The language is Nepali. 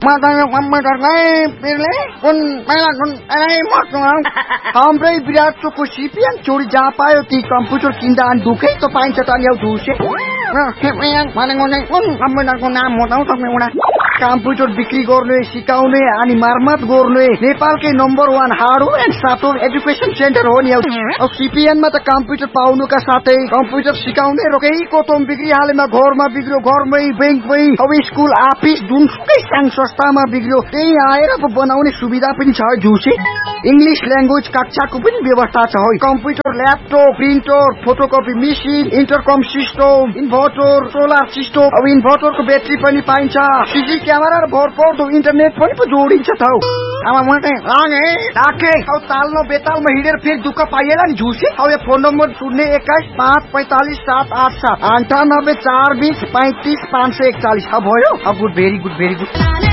Matanya komputer kai pilih kun malah kun हाम्रै विराट चोको सिपिएन चोरी जहाँ पायो ती कम्प्युटर किन्दा अनि दुखै त पाइन्छ त अनि दुसे भनेको चाहिँ कुन कम्प्युटरको नाम बताउँ तपाईँ एउटा कम्प्युटर बिक्री गर्ने सिकाउने अनि मर्मत गर्ने नेपालकै number 1 hardware and software education centre हो नि अब सिपिएनमा त कम्प्युटर पाउनुका साथै कम्प्युटर सिकाउने रोकेको तोम बिक्री हालेमा घरमा बिग्रियो घरमै बैंकमै अब स्कुल अफिस जुनसुकै साङ संस्थामा बिग्रियो त्यही आएर बनाउने सुविधा पनि छ जुसे इंग्लिश ल्याङ्ग्वेज कक्षाको पनि व्यवस्था छ है computer laptop printer photocopy machine इन्टरकम system inverter solar system अब इन्भर्टरको ब्याट्री पनि पाइन्छ सीसी क्यामेरा र भरपर्दो इन्टरनेट पनि जोडिन्छ त अब म चाहिँ लागे राखे अब ताल्नो बेतालमा हिँडेर फेरि दुःख पाइएला नि झुसे अब यो फोन नम्बर 021-545-787 98 420 35 541 भयो अब गुड भेरी गुड